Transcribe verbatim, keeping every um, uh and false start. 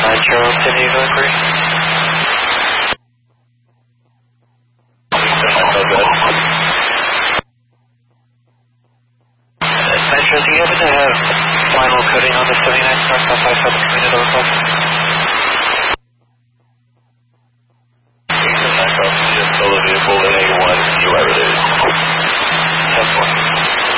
Nitro, San Diego inquiry. Nitro, do you happen to have final coding on the seventy-nine Star five seven committed over?